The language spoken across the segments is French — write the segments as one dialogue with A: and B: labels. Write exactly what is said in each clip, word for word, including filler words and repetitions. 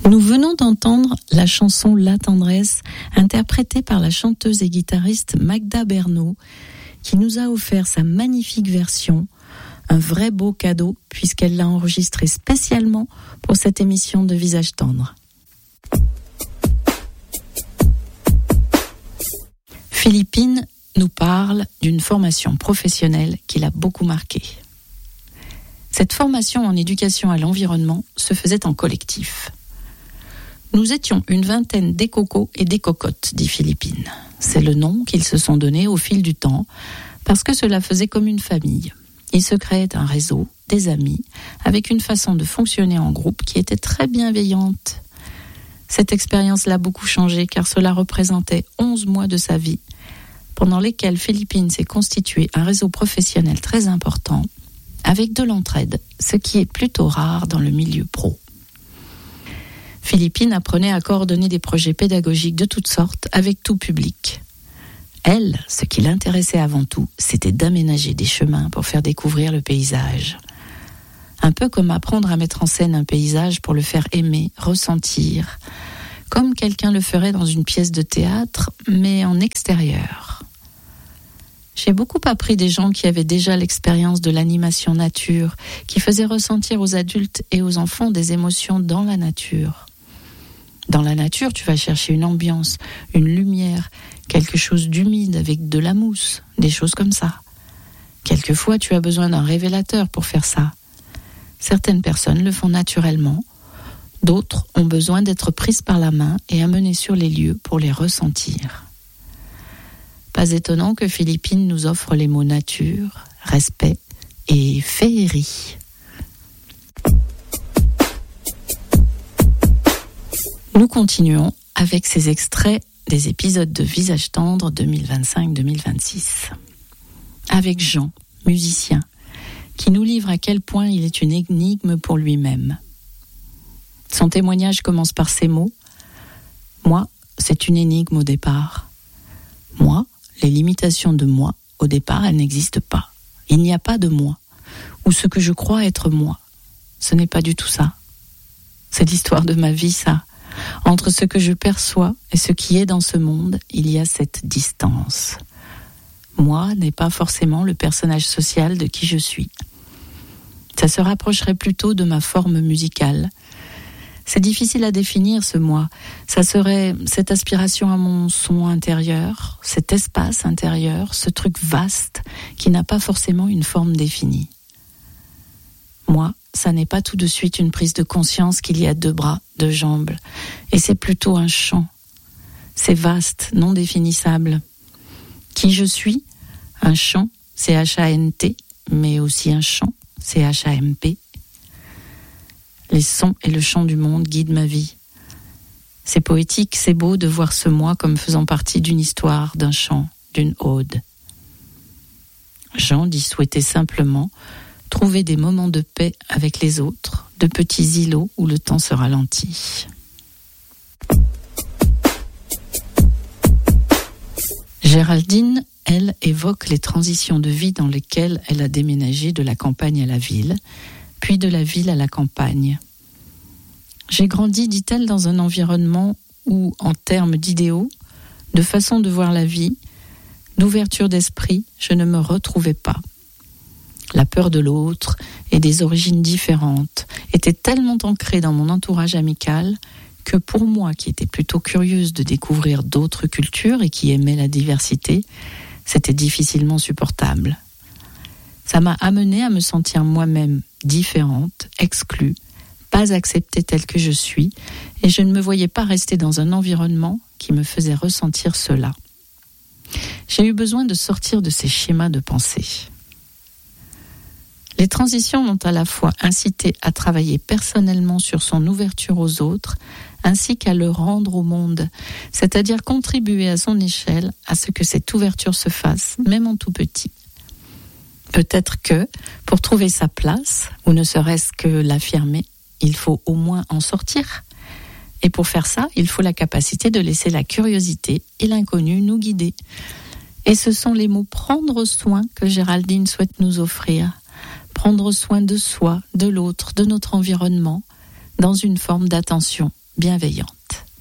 A: Nous venons d'entendre la chanson La Tendresse, interprétée par la chanteuse et guitariste Magda Bernot, qui nous a offert sa magnifique version, un vrai beau cadeau, puisqu'elle l'a enregistrée spécialement pour cette émission de Visage Tendre. Philippine nous parle d'une formation professionnelle qui l'a beaucoup marquée. Cette formation en éducation à l'environnement se faisait en collectif. Nous étions une vingtaine d'écocos et d'écocottes, dit Philippine. C'est le nom qu'ils se sont donnés au fil du temps, parce que cela faisait comme une famille. Ils se créaient un réseau, des amis, avec une façon de fonctionner en groupe qui était très bienveillante. Cette expérience l'a beaucoup changé, car cela représentait onze mois de sa vie, pendant lesquels Philippine s'est constitué un réseau professionnel très important, avec de l'entraide, ce qui est plutôt rare dans le milieu pro. Philippine apprenait à coordonner des projets pédagogiques de toutes sortes avec tout public. Elle, ce qui l'intéressait avant tout, c'était d'aménager des chemins pour faire découvrir le paysage. Un peu comme apprendre à mettre en scène un paysage pour le faire aimer, ressentir, comme quelqu'un le ferait dans une pièce de théâtre, mais en extérieur. J'ai beaucoup appris des gens qui avaient déjà l'expérience de l'animation nature, qui faisaient ressentir aux adultes et aux enfants des émotions dans la nature. Dans la nature, tu vas chercher une ambiance, une lumière, quelque chose d'humide avec de la mousse, des choses comme ça. Quelquefois, tu as besoin d'un révélateur pour faire ça. Certaines personnes le font naturellement, d'autres ont besoin d'être prises par la main et amenées sur les lieux pour les ressentir. Pas étonnant que Philippine nous offre les mots nature, respect et féerie. Nous continuons avec ces extraits des épisodes de Visage Tendre deux mille vingt-cinq deux mille vingt-six. Avec Jean, musicien, qui nous livre à quel point il est une énigme pour lui-même. Son témoignage commence par ces mots. « Moi, c'est une énigme au départ. Moi, les limitations de moi, au départ, elles n'existent pas. Il n'y a pas de moi, ou ce que je crois être moi. Ce n'est pas du tout ça. C'est l'histoire de ma vie, ça. Entre ce que je perçois et ce qui est dans ce monde, il y a cette distance. Moi n'est pas forcément le personnage social de qui je suis. Ça se rapprocherait plutôt de ma forme musicale. C'est difficile à définir, ce moi. Ça serait cette aspiration à mon son intérieur, cet espace intérieur, ce truc vaste qui n'a pas forcément une forme définie. Moi, ça n'est pas tout de suite une prise de conscience qu'il y a deux bras, deux jambes. Et c'est plutôt un champ. C'est vaste, non définissable. Qui je suis ? Un champ, C H A N T, mais aussi un chant, C H A M P. Les sons et le chant du monde guident ma vie. C'est poétique, c'est beau de voir ce moi comme faisant partie d'une histoire, d'un chant, d'une ode. Jean dit souhaiter simplement trouver des moments de paix avec les autres, de petits îlots où le temps se ralentit. Géraldine, elle, évoque les transitions de vie dans lesquelles elle a déménagé de la campagne à la ville, puis de la ville à la campagne. J'ai grandi, dit-elle, dans un environnement où, en termes d'idéaux, de façon de voir la vie, d'ouverture d'esprit, je ne me retrouvais pas. La peur de l'autre et des origines différentes était tellement ancrée dans mon entourage amical que pour moi, qui étais plutôt curieuse de découvrir d'autres cultures et qui aimais la diversité, c'était difficilement supportable. Ça m'a amenée à me sentir moi-même différente, exclue, pas acceptée telle que je suis, et je ne me voyais pas rester dans un environnement qui me faisait ressentir cela. J'ai eu besoin de sortir de ces schémas de pensée. Les transitions m'ont à la fois incité à travailler personnellement sur son ouverture aux autres, ainsi qu'à le rendre au monde, c'est-à-dire contribuer à son échelle à ce que cette ouverture se fasse, même en tout petit. Peut-être que, pour trouver sa place, ou ne serait-ce que l'affirmer, il faut au moins en sortir. Et pour faire ça, il faut la capacité de laisser la curiosité et l'inconnu nous guider. Et ce sont les mots « prendre soin » que Géraldine souhaite nous offrir. Prendre soin de soi, de l'autre, de notre environnement, dans une forme d'attention bienveillante.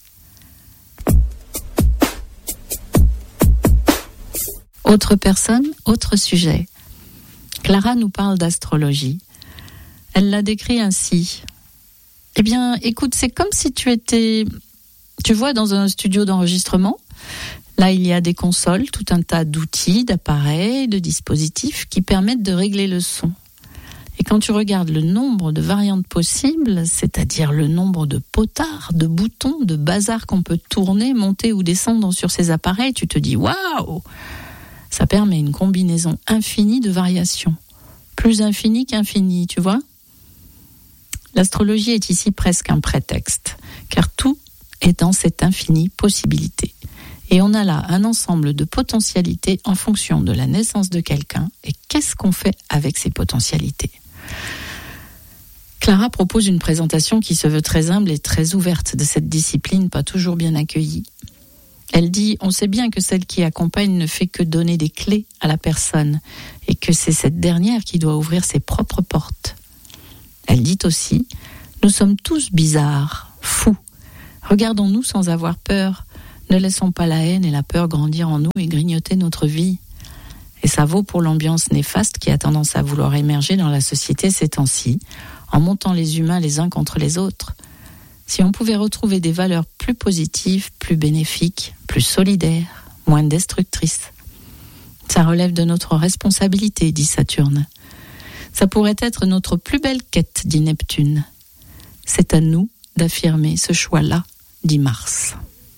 A: Autre personne, autre sujet. Clara nous parle d'astrologie. Elle l'a décrit ainsi. Eh bien, écoute, c'est comme si tu étais, tu vois, dans un studio d'enregistrement. Là, il y a des consoles, tout un tas d'outils, d'appareils, de dispositifs qui permettent de régler le son. Et quand tu regardes le nombre de variantes possibles, c'est-à-dire le nombre de potards, de boutons, de bazar qu'on peut tourner, monter ou descendre sur ces appareils, tu te dis « Waouh !» Ça permet une combinaison infinie de variations. Plus infinie qu'infinie, tu vois ? L'astrologie est ici presque un prétexte, car tout est dans cette infinie possibilité. Et on a là un ensemble de potentialités en fonction de la naissance de quelqu'un et qu'est-ce qu'on fait avec ces potentialités. Clara propose une présentation qui se veut très humble et très ouverte de cette discipline pas toujours bien accueillie. Elle dit « On sait bien que celle qui accompagne ne fait que donner des clés à la personne et que c'est cette dernière qui doit ouvrir ses propres portes. » Elle dit aussi « Nous sommes tous bizarres, fous. Regardons-nous sans avoir peur. Ne laissons pas la haine et la peur grandir en nous et grignoter notre vie. » Et ça vaut pour l'ambiance néfaste qui a tendance à vouloir émerger dans la société ces temps-ci, en montant les humains les uns contre les autres. Si on pouvait retrouver des valeurs plus positives, plus bénéfiques, plus solidaires, moins destructrices. Ça relève de notre responsabilité, dit Saturne. Ça pourrait être notre plus belle quête, dit Neptune. C'est à nous d'affirmer ce choix-là, dit Mars.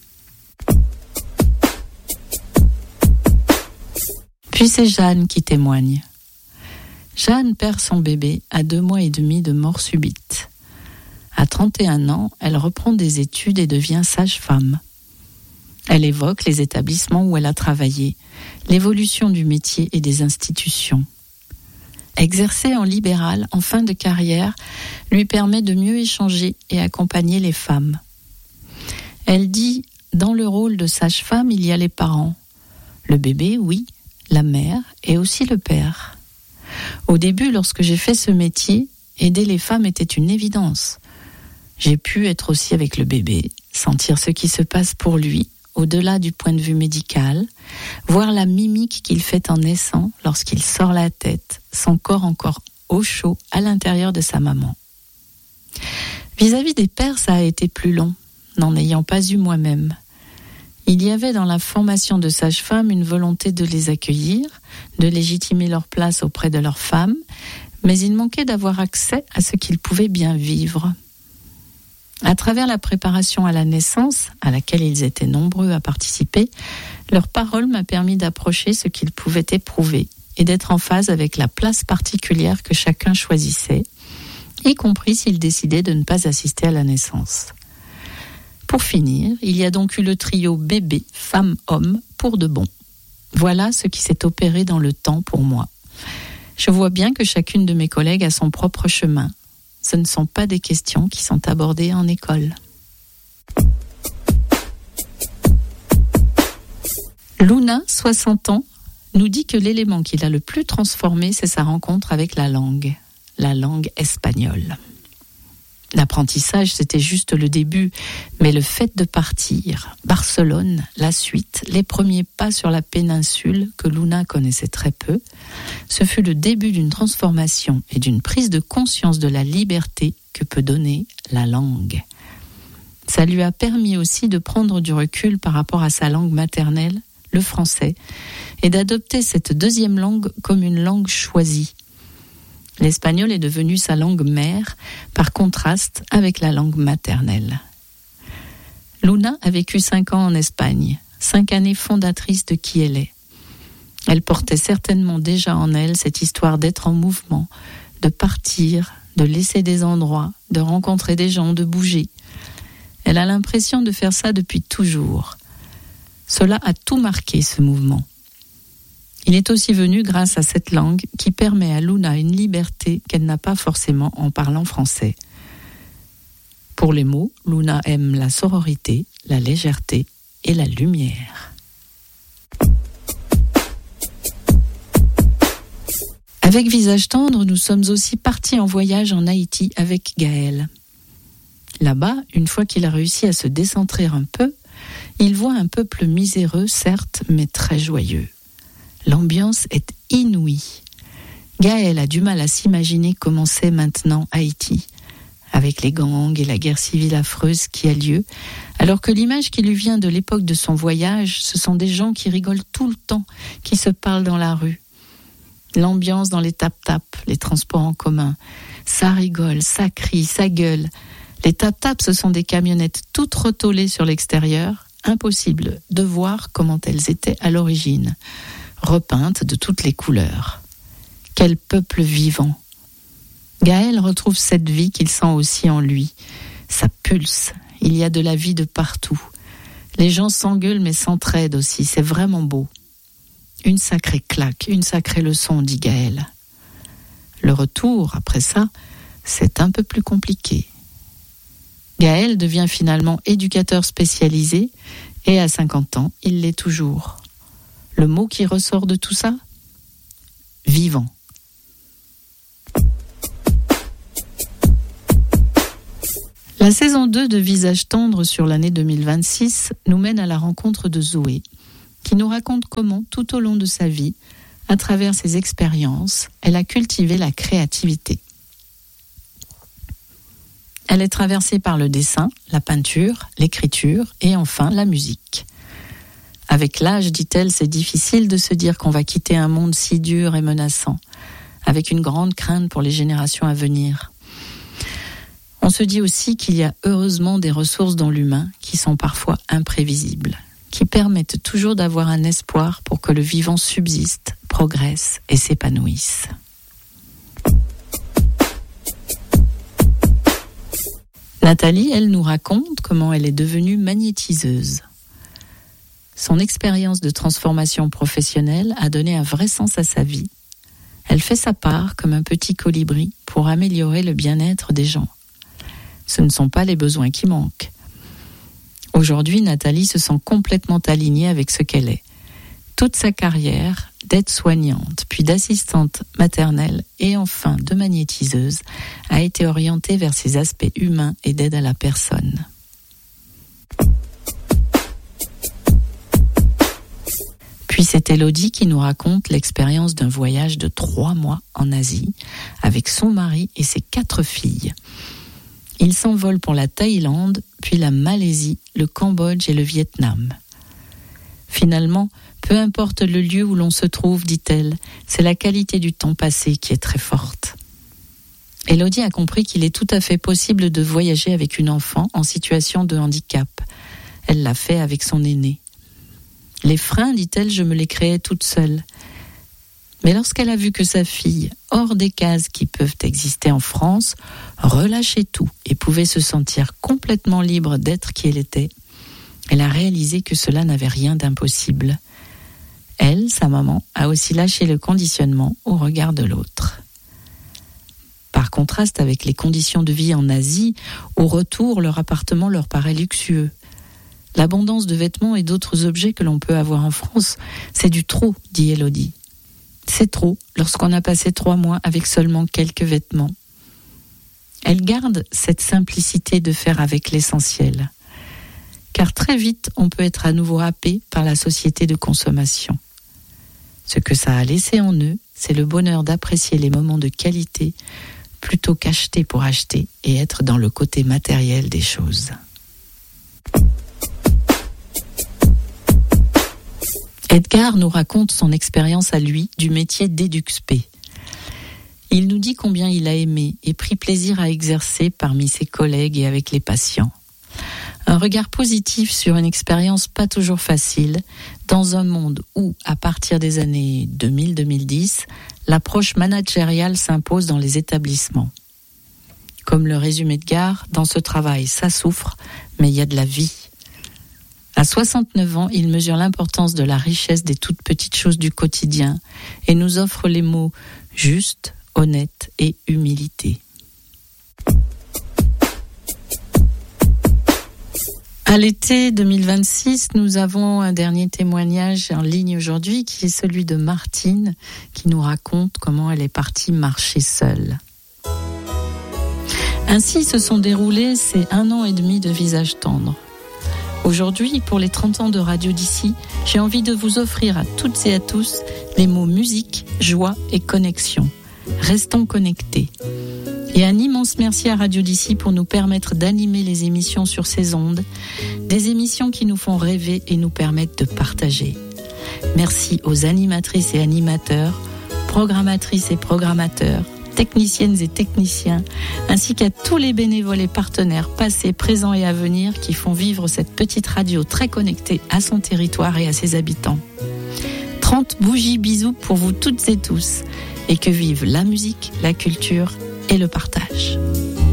A: Puis c'est Jeanne qui témoigne. Jeanne perd son bébé à deux mois et demi de mort subite. À trente et un ans, elle reprend des études et devient sage-femme. Elle évoque les établissements où elle a travaillé, l'évolution du métier et des institutions. Exercer en libéral en fin de carrière lui permet de mieux échanger et accompagner les femmes. Elle dit, dans le rôle de sage-femme, il y a les parents. Le bébé, oui, la mère et aussi le père. Au début, lorsque j'ai fait ce métier, aider les femmes était une évidence. J'ai pu être aussi avec le bébé, sentir ce qui se passe pour lui, au-delà du point de vue médical, voir la mimique qu'il fait en naissant lorsqu'il sort la tête, son corps encore au chaud à l'intérieur de sa maman. Vis-à-vis des pères, ça a été plus long, n'en ayant pas eu moi-même. Il y avait dans la formation de sage-femme une volonté de les accueillir, de légitimer leur place auprès de leurs femmes, mais il manquait d'avoir accès à ce qu'ils pouvaient bien vivre. À travers la préparation à la naissance, à laquelle ils étaient nombreux à participer, leur parole m'a permis d'approcher ce qu'ils pouvaient éprouver et d'être en phase avec la place particulière que chacun choisissait, y compris s'il décidait de ne pas assister à la naissance. Pour finir, il y a donc eu le trio bébé, femme, homme, pour de bon. Voilà ce qui s'est opéré dans le temps pour moi. Je vois bien que chacune de mes collègues a son propre chemin. Ce ne sont pas des questions qui sont abordées en école. Luna, soixante ans, nous dit que l'élément qui l'a le plus transformé, c'est sa rencontre avec la langue, la langue espagnole. L'apprentissage, c'était juste le début, mais le fait de partir, Barcelone, la suite, les premiers pas sur la péninsule que Luna connaissait très peu, ce fut le début d'une transformation et d'une prise de conscience de la liberté que peut donner la langue. Ça lui a permis aussi de prendre du recul par rapport à sa langue maternelle, le français, et d'adopter cette deuxième langue comme une langue choisie. L'espagnol est devenu sa langue mère, par contraste avec la langue maternelle. Luna a vécu cinq ans en Espagne, cinq années fondatrices de qui elle est. Elle portait certainement déjà en elle cette histoire d'être en mouvement, de partir, de laisser des endroits, de rencontrer des gens, de bouger. Elle a l'impression de faire ça depuis toujours. Cela a tout marqué, ce mouvement. Il est aussi venu grâce à cette langue qui permet à Luna une liberté qu'elle n'a pas forcément en parlant français. Pour les mots, Luna aime la sororité, la légèreté et la lumière. Avec Visage Tendre, nous sommes aussi partis en voyage en Haïti avec Gaëlle. Là-bas, une fois qu'il a réussi à se décentrer un peu, il voit un peuple miséreux, certes, mais très joyeux. L'ambiance est inouïe. Gaël a du mal à s'imaginer comment c'est maintenant Haïti, avec les gangs et la guerre civile affreuse qui a lieu, alors que l'image qui lui vient de l'époque de son voyage, ce sont des gens qui rigolent tout le temps, qui se parlent dans la rue. L'ambiance dans les tap-tap, les transports en commun, ça rigole, ça crie, ça gueule. Les tap-tap, ce sont des camionnettes toutes retollées sur l'extérieur, impossible de voir comment elles étaient à l'origine, repeintes de toutes les couleurs. Quel peuple vivant! Gaël retrouve cette vie qu'il sent aussi en lui. Ça pulse, il y a de la vie de partout. Les gens s'engueulent mais s'entraident aussi, c'est vraiment beau. Une sacrée claque, une sacrée leçon, dit Gaël. Le retour, après ça, c'est un peu plus compliqué. Gaël devient finalement éducateur spécialisé et à cinquante ans, il l'est toujours. Le mot qui ressort de tout ça ? Vivant. La saison deux de Visage tendre sur l'année deux mille vingt-six nous mène à la rencontre de Zoé, qui nous raconte comment, tout au long de sa vie, à travers ses expériences, elle a cultivé la créativité. Elle est traversée par le dessin, la peinture, l'écriture et enfin la musique. Avec l'âge, dit-elle, c'est difficile de se dire qu'on va quitter un monde si dur et menaçant, avec une grande crainte pour les générations à venir. On se dit aussi qu'il y a heureusement des ressources dans l'humain qui sont parfois imprévisibles, qui permettent toujours d'avoir un espoir pour que le vivant subsiste, progresse et s'épanouisse. Nathalie, elle, nous raconte comment elle est devenue magnétiseuse. Son expérience de transformation professionnelle a donné un vrai sens à sa vie. Elle fait sa part comme un petit colibri pour améliorer le bien-être des gens. Ce ne sont pas les besoins qui manquent. Aujourd'hui, Nathalie se sent complètement alignée avec ce qu'elle est. Toute sa carrière d'aide-soignante, puis d'assistante maternelle et enfin de magnétiseuse a été orientée vers ses aspects humains et d'aide à la personne. Puis c'est Élodie qui nous raconte l'expérience d'un voyage de trois mois en Asie avec son mari et ses quatre filles. Ils s'envolent pour la Thaïlande, puis la Malaisie, le Cambodge et le Vietnam. Finalement, peu importe le lieu où l'on se trouve, dit-elle, c'est la qualité du temps passé qui est très forte. Élodie a compris qu'il est tout à fait possible de voyager avec une enfant en situation de handicap. Elle l'a fait avec son aîné. Les freins, dit-elle, je me les créais toute seule. Mais lorsqu'elle a vu que sa fille, hors des cases qui peuvent exister en France, relâchait tout et pouvait se sentir complètement libre d'être qui elle était, elle a réalisé que cela n'avait rien d'impossible. Elle, sa maman, a aussi lâché le conditionnement au regard de l'autre. Par contraste avec les conditions de vie en Asie, au retour, leur appartement leur paraît luxueux. L'abondance de vêtements et d'autres objets que l'on peut avoir en France, c'est du trop, dit Élodie. C'est trop lorsqu'on a passé trois mois avec seulement quelques vêtements. Elle garde cette simplicité de faire avec l'essentiel. Car très vite, on peut être à nouveau happé par la société de consommation. Ce que ça a laissé en eux, c'est le bonheur d'apprécier les moments de qualité plutôt qu'acheter pour acheter et être dans le côté matériel des choses. Edgar nous raconte son expérience à lui du métier d'EduxP. Il nous dit combien il a aimé et pris plaisir à exercer parmi ses collègues et avec les patients. Un regard positif sur une expérience pas toujours facile, dans un monde où, à partir des années deux mille à deux mille dix, l'approche managériale s'impose dans les établissements. Comme le résume Edgar, dans ce travail, ça souffre, mais il y a de la vie. À soixante-neuf ans, il mesure l'importance de la richesse des toutes petites choses du quotidien et nous offre les mots juste, honnête et humilité. À l'été deux mille vingt-six, nous avons un dernier témoignage en ligne aujourd'hui qui est celui de Martine qui nous raconte comment elle est partie marcher seule. Ainsi se sont déroulés ces un an et demi de Visage tendre. Aujourd'hui, pour les trente ans de Radio d'ici, j'ai envie de vous offrir à toutes et à tous les mots musique, joie et connexion. Restons connectés. Et un immense merci à Radio d'ici pour nous permettre d'animer les émissions sur ces ondes, des émissions qui nous font rêver et nous permettent de partager. Merci aux animatrices et animateurs, programmatrices et programmateurs, techniciennes et techniciens, ainsi qu'à tous les bénévoles et partenaires passés, présents et à venir qui font vivre cette petite radio très connectée à son territoire et à ses habitants. trente bougies bisous pour vous toutes et tous, et que vive la musique, la culture et le partage.